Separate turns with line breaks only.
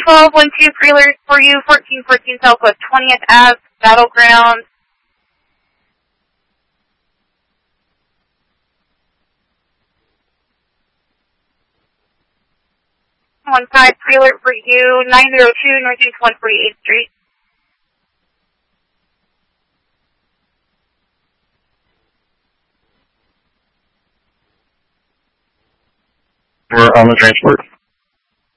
1212 pre-alert for you, 1414 Southwest 20th Ave, Battleground. 15 pre-alert for you, 902 Northeast 148th Street.
We're on the transport.